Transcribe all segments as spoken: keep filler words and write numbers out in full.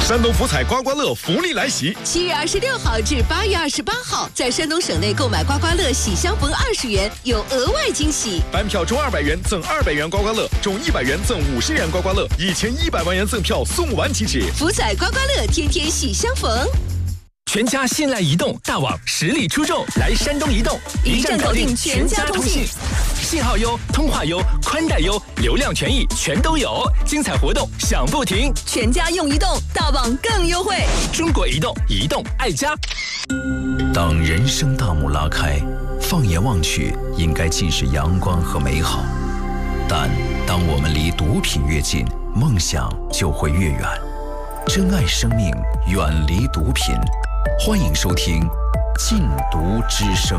山东福彩刮刮乐福利来袭， 七月二十六号至八月二十八号，在山东省内购买刮刮乐喜相逢二十元，有额外惊喜。 单票中二百元赠二百元刮刮乐，中一百元赠五十元刮刮乐，一千一百万元赠票送完即止。 福彩刮刮乐，天天喜相逢。 全家信赖移动大网实力出众，来山东移动，一站搞定全家通信，信号优、通话优、宽带优，流量权益全都有，精彩活动享不停。 全家用移动，大网更优惠。 中国移动，移动爱家。 当人生大幕拉开，放眼望去，应该尽是阳光和美好。但当我们离毒品越近，梦想就会越远。珍爱生命，远离毒品。欢迎收听《禁毒之声》。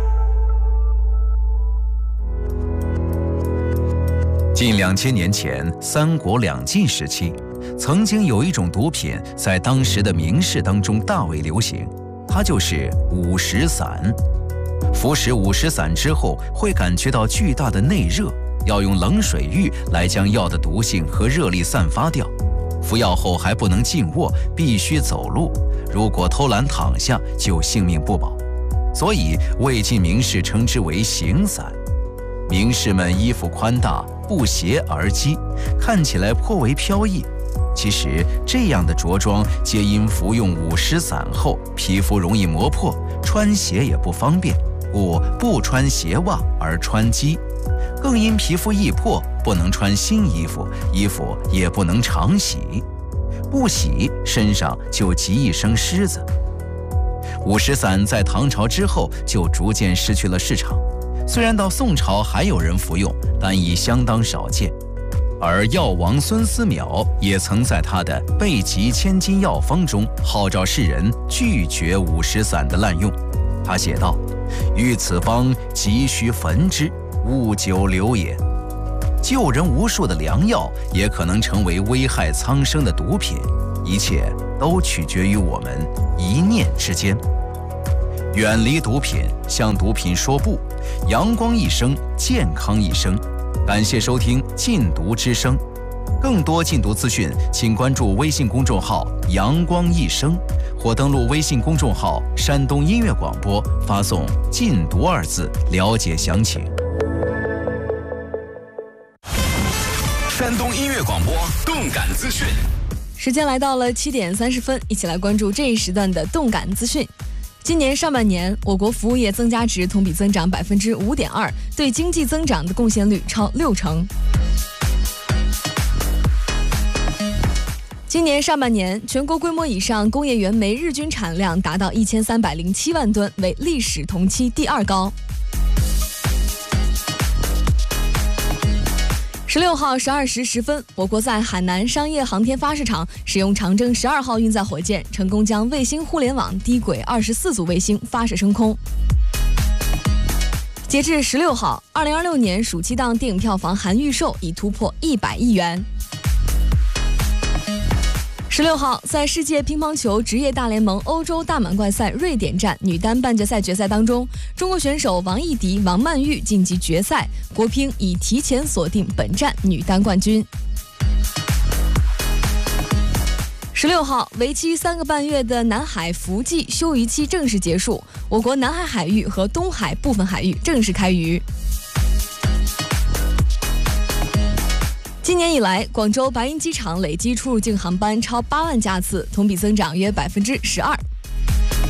近两千年前，三国两晋时期，曾经有一种毒品在当时的名士当中大为流行，它就是五石散。服食五石散之后，会感觉到巨大的内热，要用冷水浴来将药的毒性和热力散发掉。服药后还不能静卧，必须走路，如果偷懒躺下就性命不保，所以魏晋名士称之为行散。名士们衣服宽大，不斜而襟，看起来颇为飘逸。其实这样的着装皆因服用五石散后皮肤容易磨破，穿鞋也不方便，故不穿鞋袜而穿机，更因皮肤易破，不能穿新衣服，衣服也不能常洗，不洗身上就积一身虱子。五石散在唐朝之后就逐渐失去了市场，虽然到宋朝还有人服用，但已相当少见。而药王孙思邈也曾在他的《备急千金药方》中号召世人拒绝五石散的滥用。他写道：欲此方，急需焚之，勿久留也。救人无数的良药也可能成为危害苍生的毒品，一切都取决于我们一念之间。远离毒品，向毒品说不，阳光一生，健康一生。感谢收听禁毒之声，更多禁毒资讯请关注微信公众号阳光一生，或登录微信公众号山东音乐广播，发送禁毒二字了解详情。 山东音乐广播动感资讯， 时间来到了七点三十分，一起来关注这一时段的动感资讯。今年上半年，我国服务业增加值同比增长百分之五点二，对经济增长的贡献率超六成。今年上半年，全国规模以上工业原煤日均产量达到一千三百零七万吨，为历史同期第二高。十六号十二时十分，我国在海南商业航天发射场使用长征十二号运载火箭，成功将卫星互联网低轨二十四组卫星发射升空。截至十六号，二零二六年暑期档电影票房含预售已突破一百亿元。十六号，在世界乒乓球职业大联盟欧洲大满贯赛瑞典站女单半决赛决赛当中，中国选手王艺迪、王曼玉晋级决赛，国乒已提前锁定本站女单冠军。十六号，为期三个半月的南海伏季休渔期正式结束，我国南海海域和东海部分海域正式开渔。今年以来，广州白云机场累计出入境航班超八万架次，同比增长约百分之十二。